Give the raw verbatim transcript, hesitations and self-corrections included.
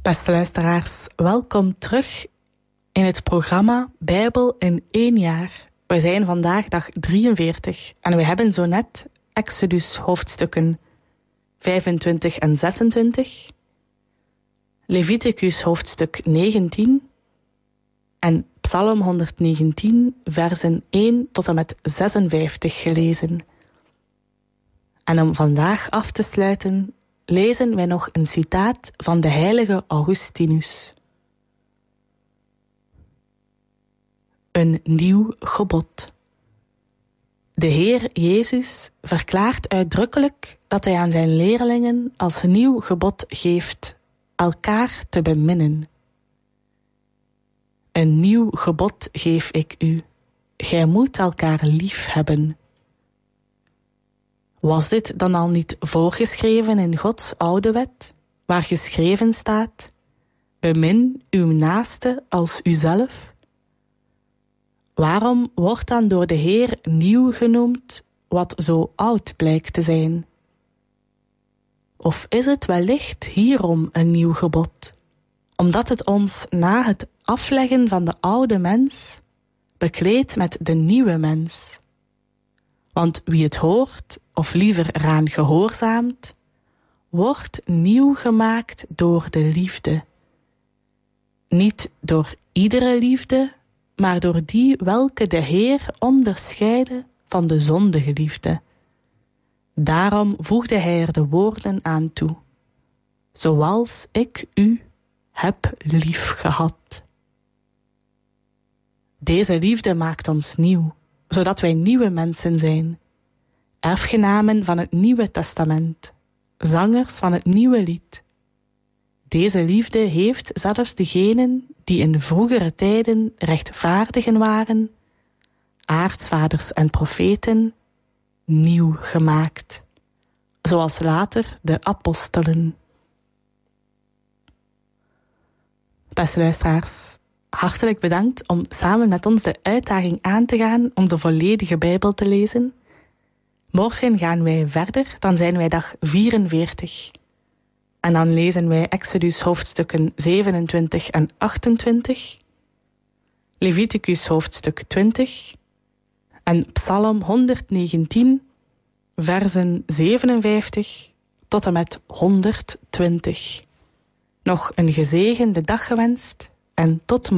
Beste luisteraars, welkom terug in het programma Bijbel in één jaar. We zijn vandaag dag drieënveertig en we hebben zo net Exodus hoofdstukken vijfentwintig en zesentwintig, Leviticus hoofdstuk negentien en Psalm honderdnegentien versen één tot en met zesenvijftig gelezen. En om vandaag af te sluiten lezen wij nog een citaat van de heilige Augustinus. Een nieuw gebod. De Heer Jezus verklaart uitdrukkelijk dat hij aan zijn leerlingen als nieuw gebod geeft elkaar te beminnen. Een nieuw gebod geef ik u. Gij moet elkaar lief hebben. Was dit dan al niet voorgeschreven in Gods oude wet, waar geschreven staat: bemin uw naaste als uzelf? Waarom wordt dan door de Heer nieuw genoemd wat zo oud blijkt te zijn? Of is het wellicht hierom een nieuw gebod, omdat het ons na het afleggen van de oude mens bekleedt met de nieuwe mens? Want wie het hoort, of liever eraan gehoorzaamt, wordt nieuw gemaakt door de liefde. Niet door iedere liefde, maar door die welke de Heer onderscheidde van de zondige liefde. Daarom voegde hij er de woorden aan toe: zoals ik u heb lief gehad. Deze liefde maakt ons nieuw, zodat wij nieuwe mensen zijn, erfgenamen van het Nieuwe Testament, zangers van het nieuwe lied. Deze liefde heeft zelfs degenen die in vroegere tijden rechtvaardigen waren, aartsvaders en profeten, nieuw gemaakt, zoals later de apostelen. Beste luisteraars, hartelijk bedankt om samen met ons de uitdaging aan te gaan om de volledige Bijbel te lezen. Morgen gaan wij verder, dan zijn wij dag vierenveertig. En dan lezen wij Exodus hoofdstukken zevenentwintig en achtentwintig, Leviticus hoofdstuk twintig en Psalm honderdnegentien, versen zevenenvijftig tot en met honderdtwintig. Nog een gezegende dag gewenst en tot morgen.